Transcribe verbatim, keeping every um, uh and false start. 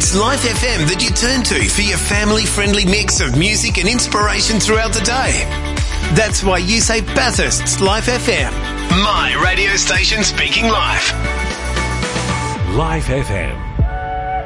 It's Life F M that you turn to for your family-friendly mix of music and inspiration throughout the day. That's why you say Bathurst's Life F M. My radio station speaking life. Life F M.